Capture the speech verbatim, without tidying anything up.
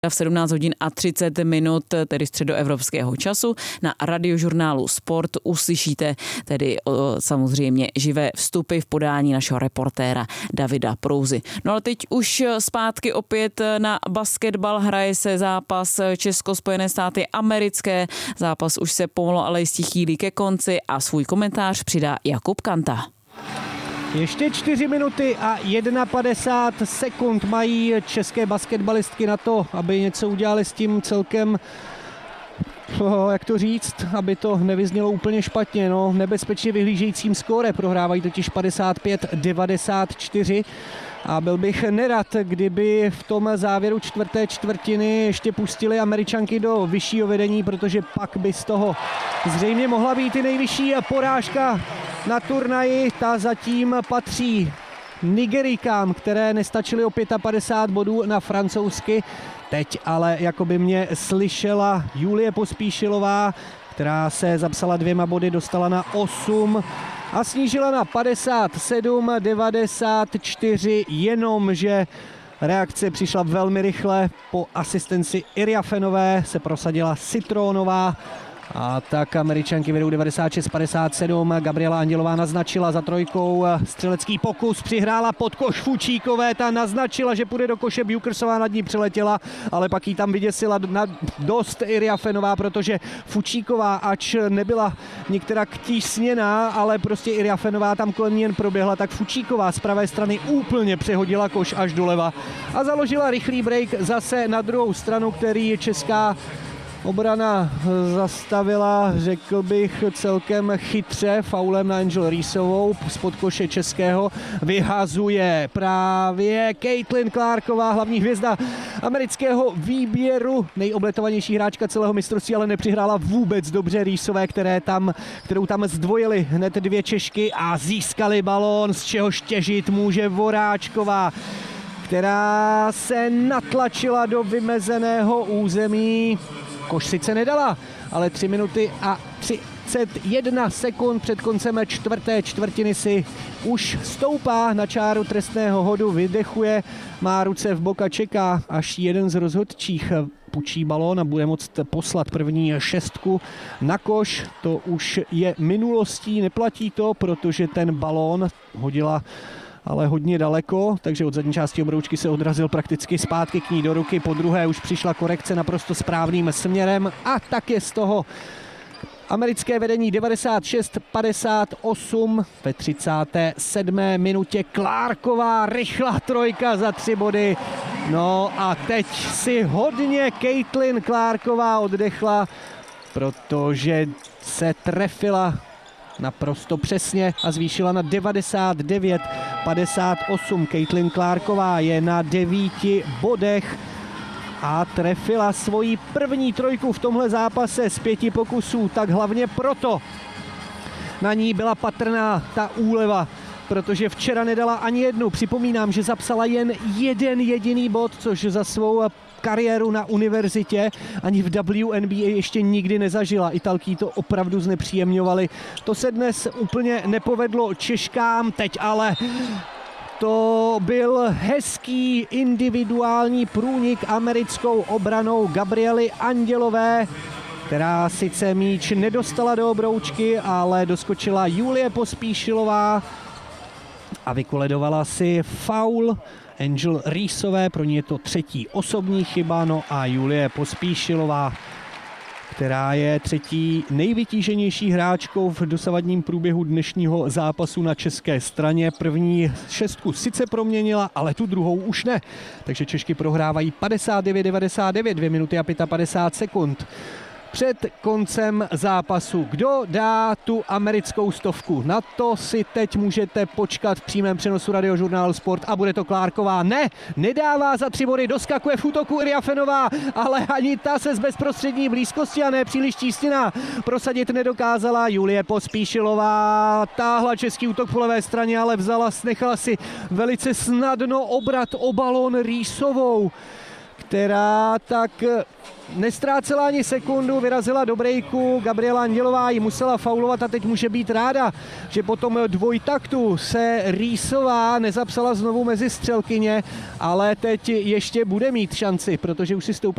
V sedmnáct hodin a třicet minut, tedy středoevropského času, na radiožurnálu Sport uslyšíte tedy o, samozřejmě živé vstupy v podání našeho reportéra Davida Prouzy. No ale teď už zpátky opět na basketbal, hraje se zápas Česko-Spojené státy americké. Zápas už se pomalu, ale jistě chýlí ke konci a svůj komentář přidá Jakub Kanta. Ještě čtyři minuty a padesát jedna sekund mají české basketbalistky na to, aby něco udělali s tím celkem, jak to říct, aby to nevyznělo úplně špatně. No, nebezpečně vyhlížejícím skóre prohrávají totiž padesát pět devadesát čtyři. A byl bych nerad, kdyby v tom závěru čtvrté čtvrtiny ještě pustili Američanky do vyššího vedení, protože pak by z toho zřejmě mohla být i nejvyšší porážka na turnaji. Ta zatím patří Nigerijkám, které nestačily o padesát pět bodů na francouzsky. Teď ale jako by mě slyšela Julie Pospíšilová, která se zapsala dvěma body, dostala na osm a snížila na padesát sedm devadesát čtyři, jenomže reakce přišla velmi rychle. Po asistenci Iriafenové se prosadila Citronová a tak Američanky vedou devadesát šest padesát sedm. Gabriela Andělová naznačila za trojkou střelecký pokus, přihrála pod koš Fučíkové, ta naznačila, že půjde do koše, Bukersová nad ní přiletěla, ale pak jí tam vyděsila na dost Iriafenová, protože Fučíková, ač nebyla některak tísněná, ale prostě Iriafenová tam kolem ní jen proběhla, tak Fučíková z pravé strany úplně přehodila koš až doleva a založila rychlý break zase na druhou stranu, který česká obrana zastavila, řekl bych, celkem chytře faulem na Angel Reesovou. Spod koše českého vyhazuje právě Caitlin Clarková, hlavní hvězda amerického výběru, nejobletovanější hráčka celého mistrovství, ale nepřihrála vůbec dobře Reesové, které tam, kterou tam zdvojili hned dvě Češky a získali balón, z čehož těžit může Voráčková, která se natlačila do vymezeného území. Koš sice nedala, ale tři minuty a třicet jedna sekund před koncem čtvrté čtvrtiny si už stoupá na čáru trestného hodu, vydechuje, má ruce v bok a čeká, až jeden z rozhodčích pučí balón a bude moct poslat první šestku na koš. To už je minulostí, neplatí to, protože ten balón hodila ale hodně daleko, takže od zadní části obroučky se odrazil prakticky zpátky k ní do ruky. Po druhé už přišla korekce naprosto správným směrem a tak je z toho americké vedení devadesát šest padesát osm. Ve třicáté sedmé minutě Clarková, rychlá trojka za tři body. No a teď si hodně Caitlin Clarková oddechla, protože se trefila naprosto přesně a zvýšila na devadesát devět padesát osm. Caitlin Clarková je na devíti bodech a trefila svoji první trojku v tomhle zápase z pěti pokusů, tak hlavně proto na ní byla patrná ta úleva, protože včera nedala ani jednu. Připomínám, že zapsala jen jeden jediný bod, což za svou kariéru na univerzitě ani v W N B A ještě nikdy nezažila. Italky to opravdu znepříjemňovaly. To se dnes úplně nepovedlo Češkám, teď ale to byl hezký individuální průnik americkou obranou Gabriely Andělové, která sice míč nedostala do obroučky, ale doskočila Julie Pospíšilová a vykoledovala si faul Angel Reesové, pro ní je to třetí osobní chyba, no a Julie Pospíšilová, která je třetí nejvytíženější hráčkou v dosavadním průběhu dnešního zápasu na české straně. První šestku sice proměnila, ale tu druhou už ne. Takže Češky prohrávají padesát devět devadesát devět, dvě minuty a padesát pět sekund před koncem zápasu. Kdo dá tu americkou stovku? Na to si teď můžete počkat v přímém přenosu radiožurnálu Sport a bude to Clarková. Ne, nedává za tři body, doskakuje v útoku Iriafenová, ale ani ta se z bezprostřední blízkosti a ne příliš tísněná prosadit nedokázala. Julie Pospíšilová táhla český útok po levé straně, ale vzala, nechala si velice snadno obrat o balón Reesovou, která tak nestrácela ani sekundu, vyrazila do breaku. Gabriela Andělová ji musela faulovat a teď může být ráda, že po tom dvojtaktu se Reesová nezapsala znovu mezi střelkyně, ale teď ještě bude mít šanci, protože už si stoupá